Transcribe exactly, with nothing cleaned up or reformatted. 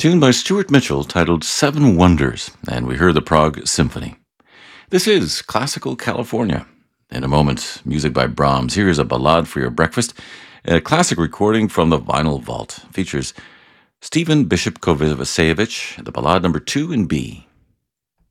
Tune by Stuart Mitchell titled Seven Wonders, and we heard the Prague Symphony. This is Classical California. In a moment, music by Brahms. Here is a ballade for your breakfast, a classic recording from the Vinyl Vault. Features Stephen Bishop Kovacevic, the ballade number two in B.